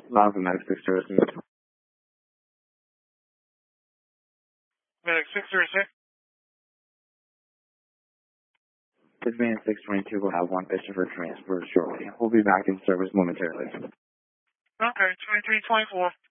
Live from Medic 636. Medic 636. This van 622 will have one patient for transfer shortly. We'll be back in service momentarily. Okay, 2324.